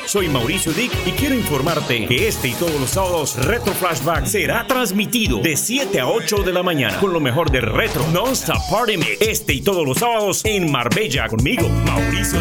Soy Mauricio Dick y quiero informarte que este y todos los sábados Retro Flashback será transmitido de 7 a 8 de la mañana con lo mejor de Retro Non-Stop Party Mix. Este y todos los sábados en Marbella conmigo, Mauricio